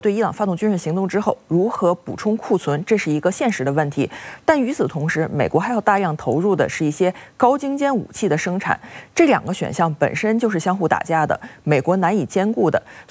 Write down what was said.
对伊朗发动军事行动之后，如何补充库存，这是一个现实的问题。但与此同时，美国还要大量投入的是一些高精尖武器的生产，这两个选项本身就是相互打架的，美国难以兼顾的。